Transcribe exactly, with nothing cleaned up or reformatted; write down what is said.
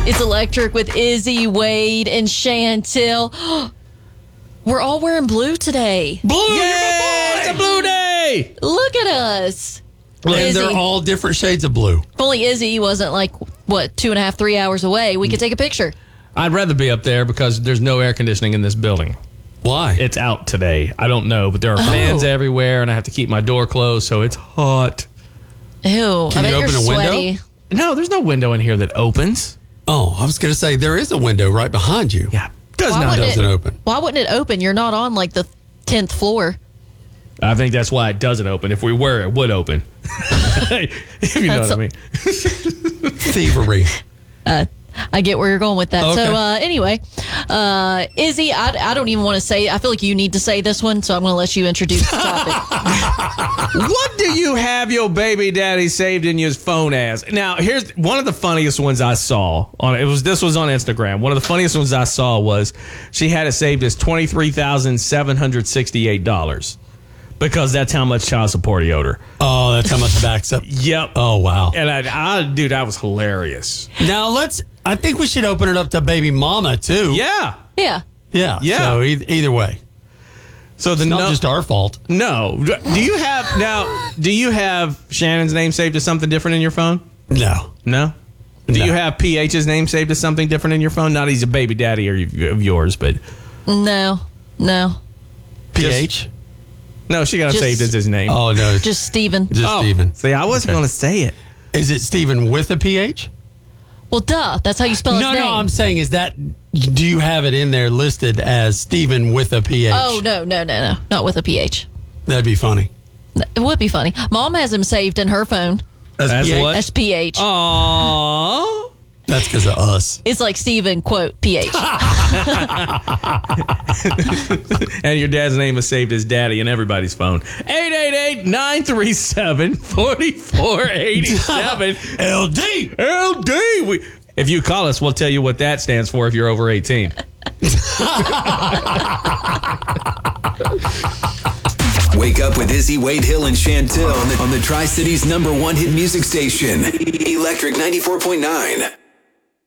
It's Electric with Izzy, Wade, and Chantel. We're all wearing blue today. Blue! Yeah, it's a blue day! Look at us. And Izzy. they're all different shades of blue. If only Izzy wasn't like, what, two and a half, three hours away, we could take a picture. I'd rather be up there because there's no air conditioning in this building. Why? It's out today. I don't know, but there are fans Oh. everywhere, and I have to keep my door closed, so it's hot. Ew. Can I you bet open you're a window? sweaty. No, there's no window in here that opens. Oh, I was going to say, there is a window right behind you. Yeah, does Why not. wouldn't Doesn't it- open. Why wouldn't it open? You're not on like the tenth floor. I think that's why it doesn't open. If we were, it would open. If you know That's what I mean. Thievery. Uh, I get where you're going with that. Okay. So uh, anyway, uh, Izzy, I, I don't even want to say. I feel like you need to say this one, so I'm going to let you introduce the topic. What do you have your baby daddy saved in your phone as? Now, here's one of the funniest ones I saw on it. Was this was on Instagram. One of the funniest ones I saw was she had it saved as twenty-three thousand seven hundred sixty-eight dollars because that's how much child support he owed her. Oh, that's how much it backs up. Yep. Oh, wow. And I, I dude, that was hilarious. Now, let's, I think we should open it up to baby mama, too. Yeah. Yeah. Yeah. Yeah. So e- either way. So the It's not no- just our fault. no. Do you have now? Do you have Shannon's name saved as something different in your phone? No. No. Do No. you have P H's name saved as something different in your phone? Not he's a baby daddy or of yours, but No. No. P H? no, she got it Just- saved as his name. Oh, no. Just, Just Steven. just Oh, Steven. See, I wasn't Okay. going to say it. Is it Steven with a P H? Well, duh. That's how you spell his No, name. no, I'm saying, is that, do you have it in there listed as Steven with a P H? Oh, no, no, no, no. Not with a P H. That'd be funny. It would be funny. Mom has him saved in her phone As P H? what? as P H. Aww. That's because of us. It's like Steven, quote, P H. And your dad's name is saved as daddy in everybody's phone. eight eight eight, nine three seven, four four eight seven. L D. L D. We, if you call us, we'll tell you what that stands for if you're over eighteen. Wake up with Izzy, Wade Hill, and Chantel on the, on the Tri-Cities number one hit music station, Electric ninety-four point nine.